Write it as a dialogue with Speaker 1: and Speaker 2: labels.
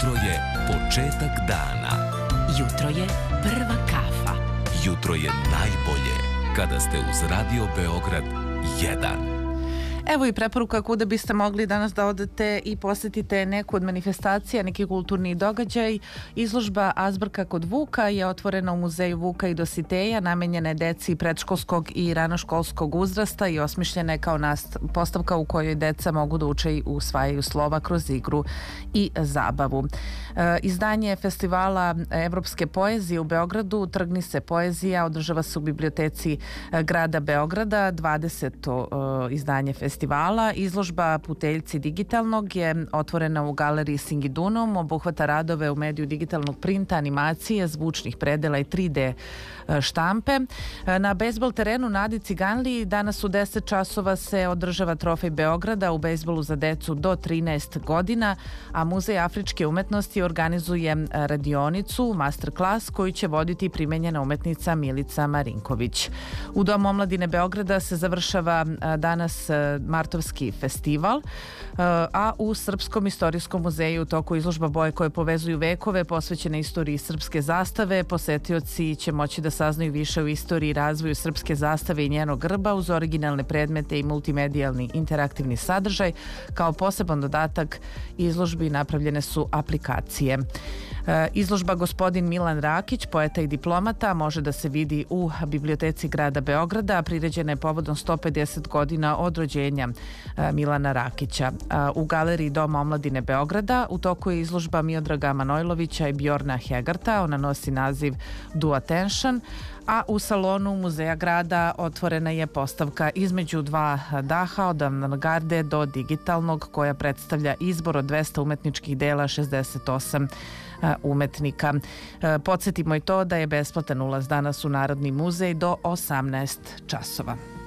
Speaker 1: Jutro je početak dana.
Speaker 2: Jutro je prva kafa.
Speaker 1: Jutro je najbolje kada ste uz Radio Beograd 1.
Speaker 3: Evo i preporuka kuda biste mogli danas da odete i posjetite neku od manifestacija, neki kulturni događaj. Izložba Azbrka kod Vuka je otvorena u muzeju Vuka i Dositeja, namenjena je deci predškolskog i ranoškolskog uzrasta i osmišljena je kao postavka u kojoj deca mogu da uče i usvajaju slova kroz igru i zabavu. Izdanje festivala evropske poezije u Beogradu, Trgni se poezija, održava se u biblioteci grada Beograda, 20. izdanje festivala. Izložba Puteljci digitalnog je otvorena u galeriji Singidunum, obuhvata radove u mediju digitalnog printa, animacije, zvučnih predela i 3D štampe. Na bejsbol terenu Nadi Ciganliji danas u 10 časova se održava trofej Beograda u bejsbolu za decu do 13 godina, a Muzej afričke umetnosti organizuje radionicu, masterclass koju će voditi primenjena umetnica Milica Marinković. U Domu omladine Beograda se završava danas Martovski festival, a u Srpskom istorijskom muzeju u toku izložba Boje koje povezuju vekove posvećene istoriji srpske zastave. Posetioci će moći da saznaju više o istoriji i razvoju srpske zastave i njenog grba uz originalne predmete i multimedijalni interaktivni sadržaj. Kao poseban dodatak izložbi napravljene su aplikacije. Izložba Gospodin Milan Rakić, poeta i diplomata, može da se vidi u biblioteci grada Beograda. Priređena je povodom 150 godina od rođenja Milana Rakića. U galeriji Doma omladine Beograda u toku je izložba Miodraga Manojlovića i Bjorna Hegarta. Ona nosi naziv Do Attention, a u salonu Muzeja grada otvorena je postavka Između dva daha od avantgarde do digitalnog, koja predstavlja izbor od 200 umetničkih dela 68 umetnika. Podsjetimo i to da je besplatan ulaz danas u Narodni muzej do 18 časova.